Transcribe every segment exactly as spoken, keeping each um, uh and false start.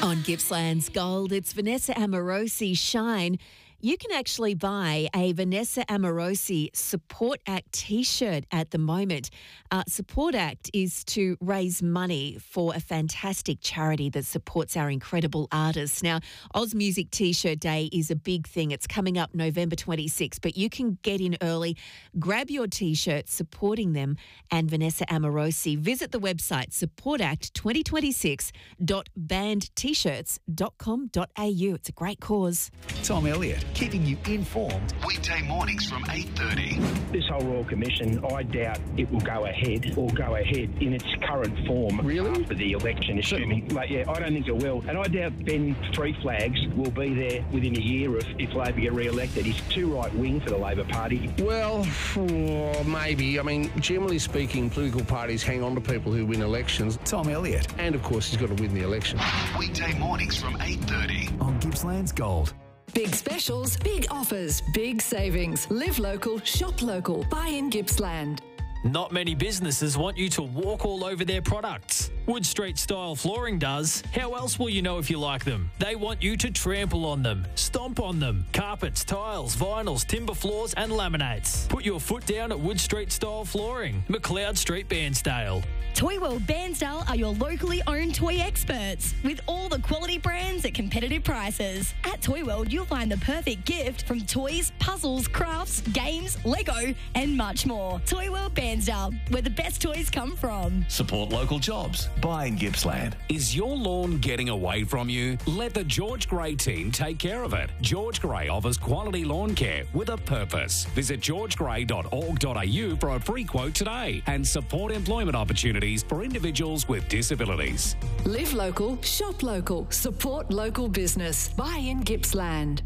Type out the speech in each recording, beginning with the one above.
On Gippsland's Gold, it's Vanessa Amorosi Shine. You can actually buy a Vanessa Amorosi Support Act t-shirt at the moment. Uh, Support Act is to raise money for a fantastic charity that supports our incredible artists. Now, Oz Music T-shirt Day is a big thing. It's coming up November twenty-sixth, but you can get in early, grab your t-shirt supporting them and Vanessa Amorosi. Visit the website support act twenty twenty-six dot band t shirts dot com dot a u. It's a great cause. Tom Elliott, keeping you informed. Weekday mornings from eight thirty. This whole Royal Commission, I doubt it will go ahead or go ahead in its current form. Really? After the election, assuming. But yeah, I don't think it will. And I doubt Ben Three Flags will be there within a year if, if Labor get re-elected. He's too right-wing for the Labor Party. Well, oh, maybe. I mean, generally speaking, political parties hang on to people who win elections. Tom Elliott. And, of course, he's got to win the election. Weekday mornings from eight thirty. On Gippsland's Gold. Big specials, big offers, big savings. Live local, shop local. Buy in Gippsland. Not many businesses want you to walk all over their products. Wood Street Style Flooring does. How else will you know if you like them? They want you to trample on them, stomp on them. Carpets, tiles, vinyls, timber floors and laminates. Put your foot down at Wood Street Style Flooring, McLeod Street, Bairnsdale. Toy World Bairnsdale are your locally owned toy experts with all the quality brands at competitive prices. At Toy World, you'll find the perfect gift from toys, puzzles, crafts, games, Lego and much more. Toy World Bairnsdale, where the best toys come from. Support local jobs. Buy in Gippsland. Is your lawn getting away from you? Let the George Gray team take care of it. George Gray offers quality lawn care with a purpose. Visit george gray dot org dot a u for a free quote today and support employment opportunities for individuals with disabilities. Live local, shop local, support local business. Buy in Gippsland.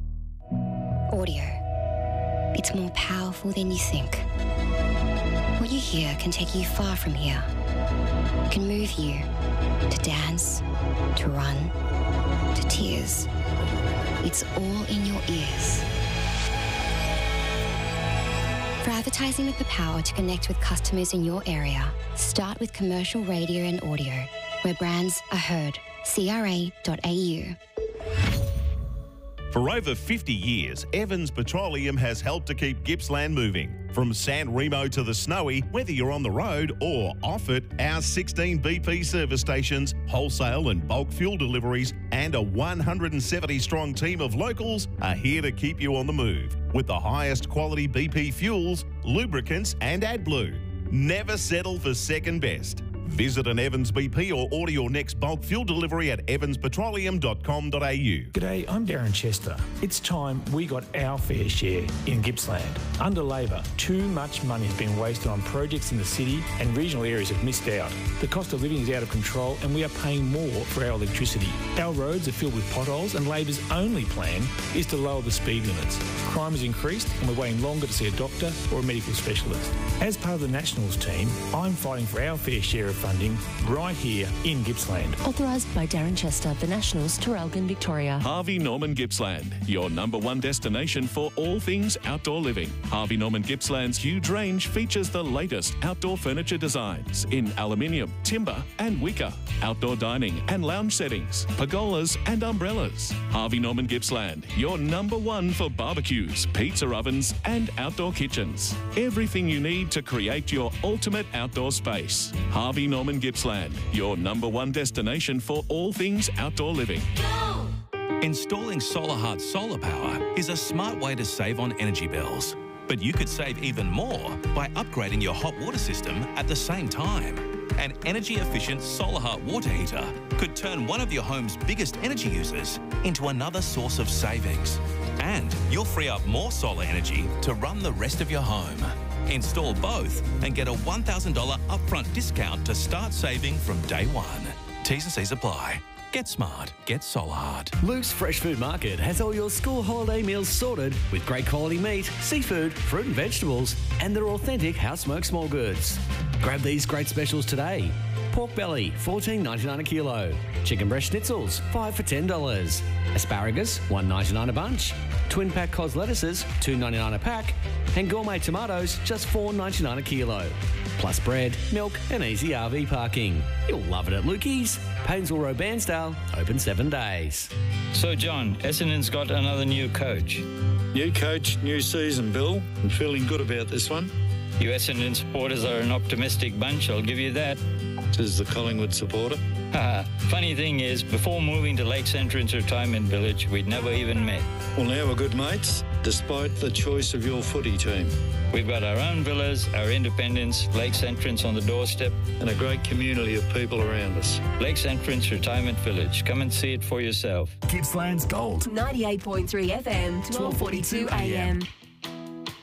Audio. It's more powerful than you think. What you hear can take you far from here. It can move you to dance, to run, to tears. It's all in your ears. For advertising with the power to connect with customers in your area, start with commercial radio and audio, where brands are heard. C R A dot A U. For over fifty years, Evans Petroleum has helped to keep Gippsland moving. From San Remo to the Snowy, whether you're on the road or off it, our sixteen B P service stations, wholesale and bulk fuel deliveries, and a one hundred seventy strong team of locals are here to keep you on the move with the highest quality B P fuels, lubricants and AdBlue. Never settle for second best. Visit an Evans B P or order your next bulk fuel delivery at evans petroleum dot com dot a u. G'day, I'm Darren Chester. It's time we got our fair share in Gippsland. Under Labor, too much money has been wasted on projects in the city and regional areas have missed out. The cost of living is out of control and we are paying more for our electricity. Our roads are filled with potholes and Labor's only plan is to lower the speed limits. Crime has increased and we're waiting longer to see a doctor or a medical specialist. As part of the Nationals team, I'm fighting for our fair share of funding right here in Gippsland. Authorised by Darren Chester, The Nationals, Traralgon, Victoria. Harvey Norman Gippsland, your number one destination for all things outdoor living. Harvey Norman Gippsland's huge range features the latest outdoor furniture designs in aluminium, timber and wicker, outdoor dining and lounge settings, pergolas and umbrellas. Harvey Norman Gippsland, your number one for barbecues, pizza ovens and outdoor kitchens. Everything you need to create your ultimate outdoor space. Harvey Norman Gippsland, your number one destination for all things outdoor living. Go! Installing SolarHeart solar power is a smart way to save on energy bills. But you could save even more by upgrading your hot water system at the same time. An energy-efficient SolarHeart water heater could turn one of your home's biggest energy users into another source of savings. And you'll free up more solar energy to run the rest of your home. Install both and get a one thousand dollars upfront discount to start saving from day one. T's and C's apply. Get smart. Get SolarHeart. Luke's Fresh Food Market has all your school holiday meals sorted with great quality meat, seafood, fruit and vegetables, and their authentic house-smoked small goods. Grab these great specials today. Pork belly, fourteen ninety-nine a kilo. Chicken breast schnitzels, five for ten dollars. Asparagus, one ninety-nine a bunch. Twin pack cos lettuces, two ninety-nine a pack. And gourmet tomatoes, just four ninety-nine a kilo. plus bread, milk and easy R V parking. You'll love it at Lukey's. Paynesville Road, Bairnsdale, open seven days. So, John, Essendon's got another new coach. New coach, new season, Bill. I'm feeling good about this one. You Essendon supporters are an optimistic bunch, I'll give you that. Says the Collingwood supporter. Haha. Funny thing is, before moving to Lakes Entrance Retirement Village, we'd never even met. Well, now we're good mates, despite the choice of your footy team. We've got our own villas, our independence, Lakes Entrance on the doorstep, and a great community of people around us. Lakes Entrance Retirement Village. Come and see it for yourself. Gippsland's Gold. ninety-eight point three F M, twelve forty-two A M.